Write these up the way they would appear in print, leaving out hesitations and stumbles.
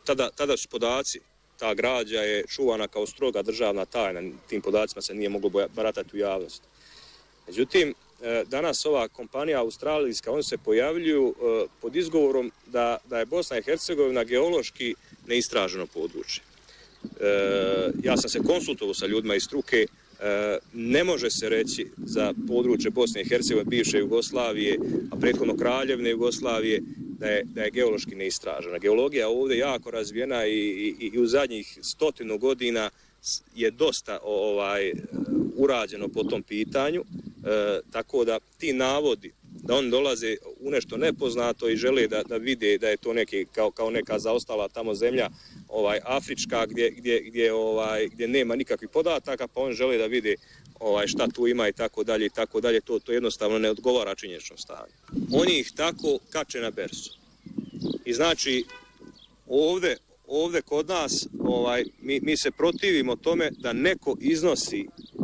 tada su podaci, ta građa je čuvana kao stroga državna tajna, tim podacima se nije moglo baratati u javnosti. Međutim, danas ova kompanija australijska, oni se pojavljuju pod izgovorom da je Bosna i Hercegovina geološki neistraženo područje. Ja sam se konsultovao sa ljudima iz struke, ne može se reći za područje Bosne i Hercegovine, bivše Jugoslavije, a prethodno Kraljevine Jugoslavije, da je geološki neistražena. Geologija ovdje jako razvijena i u zadnjih 100 godina je dosta urađeno po tom pitanju, tako da ti navodi da oni dolaze u nešto nepoznato i žele da vide da je to neki kao neka zaostala tamo zemlja afrička gdje nema nikakvih podataka, pa oni žele da vide šta tu ima i tako dalje, to jednostavno ne odgovara činjeničnom stanju. Oni ih tako kače na berzu. I znači ovdje kod nas mi se protivimo tome da neko iznosi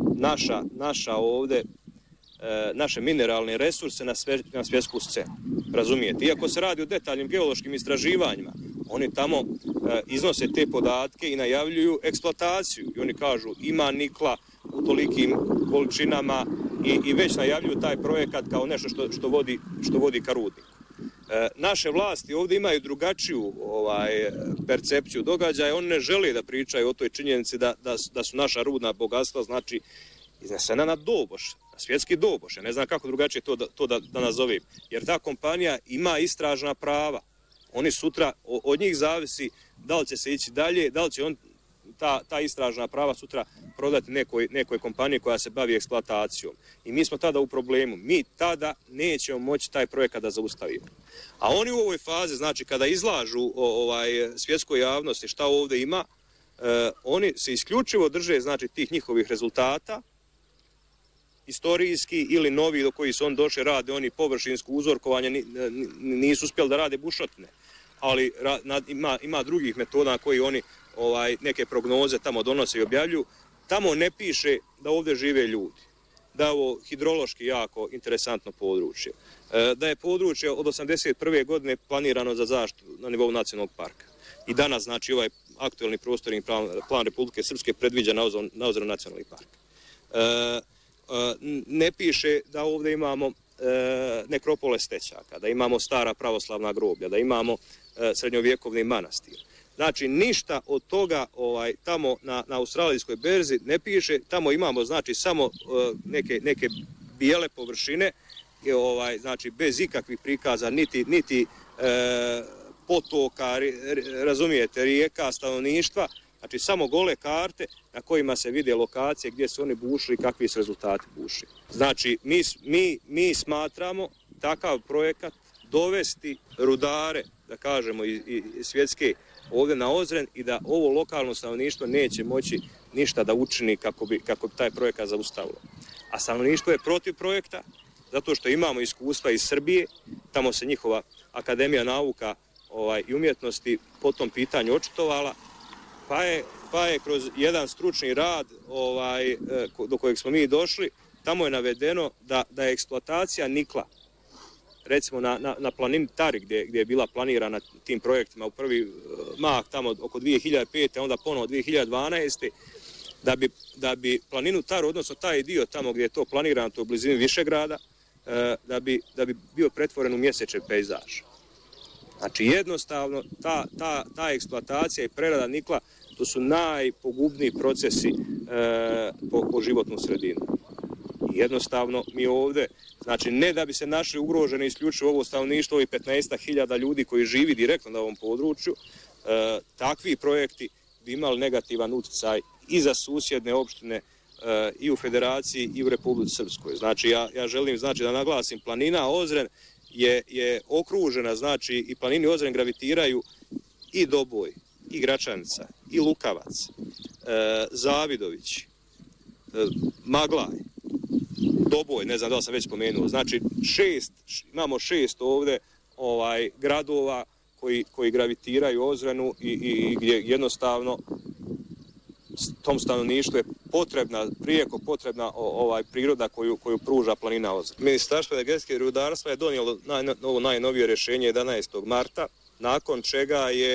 naše mineralne resurse na svjetsku scenu. Razumijete? Iako se radi o detaljnim geološkim istraživanjima, oni tamo iznose te podatke i najavljuju eksploataciju. I oni kažu ima nikla u tolikim količinama i već najavljuju taj projekat kao nešto što vodi ka rudniku. Naše vlasti ovdje imaju drugačiju percepciju događaja, oni ne žele da pričaju o toj činjenici da su naša rudna bogatstva znači iznesena na doboš, na svjetski doboš. Ja ne znam kako drugačije to da nazovem, jer ta kompanija ima istražna prava. Oni sutra, od njih zavisi da li će se ići dalje, da li će ta istražna prava sutra prodati nekoj kompaniji koja se bavi eksploatacijom. I mi smo tada u problemu. Mi tada nećemo moći taj projekat da zaustavimo. A oni u ovoj fazi, znači kada izlažu svjetskoj javnosti šta ovdje ima, oni se isključivo drže znači tih njihovih rezultata, istorijski ili novi do koji su oni došli, rade oni površinsko uzorkovanje, nisu uspjeli da rade bušotine, ali ima drugih metoda na koji oni neke prognoze tamo donose i objavljuju. Tamo ne piše da ovdje žive ljudi, da je ovo hidrološki jako interesantno područje, da je područje od 1981. godine planirano za zaštitu na nivou nacionalnog parka. I danas, znači, ovaj aktuelni prostorni plan Republike Srpske predviđa na ozonu nacionalni park. Ne piše da ovdje imamo nekropole stećaka, da imamo stara pravoslavna groblja, da imamo srednjovjekovni manastir. Znači, ništa od toga tamo na australijskoj berzi ne piše, tamo imamo znači samo neke bijele površine, znači bez ikakvih prikaza, niti potoka, razumijete, rijeka, stanovništva, znači samo gole karte na kojima se vide lokacije gdje su oni bušili i kakvi su rezultati bušili. Znači, mi smatramo takav projekat dovesti rudare, da kažemo, i svjetske ovdje na Ozren i da ovo lokalno stanovništvo neće moći ništa da učini kako bi taj projekat zaustavilo. A stanovništvo je protiv projekta, zato što imamo iskustva iz Srbije, tamo se njihova Akademija nauka i umjetnosti po tom pitanju očitovala, pa je kroz jedan stručni rad do kojeg smo mi došli, tamo je navedeno da je eksploatacija nikla, recimo na planini Tari gdje je bila planirana tim projektima u prvi mah tamo oko 2005. onda ponovo 2012. Da bi planinu Taru, odnosno taj dio tamo gdje je to planirano, to u blizini Višegrada, da bi bio pretvoren u mjesečev pejzaž. Znači jednostavno ta eksploatacija i prerada nikla, to su najpogubniji procesi po životnu sredinu. I jednostavno mi ovdje, znači ne da bi se našli ugroženi isključivo ovo stanovništvo i 15.000 ljudi koji živi direktno na ovom području, takvi projekti bi imali negativan utjecaj i za susjedne opštine i u Federaciji i u Republici Srpskoj. Znači ja želim da naglasim, planina Ozren je okružena, znači i planini Ozren gravitiraju i Doboj, i Gračanica, i Lukavac, Zavidović, Maglaj, Doboj, ne znam da li sam već spomenuo, znači imamo 6 ovdje gradova koji gravitiraju Ozrenu i gdje jednostavno tom stanovništvu je prijeko potrebna priroda koju pruža planina Ozren. Ministarstvo energetike i rudarstva je donijelo ovo najnovije rješenje 11. marta, nakon čega je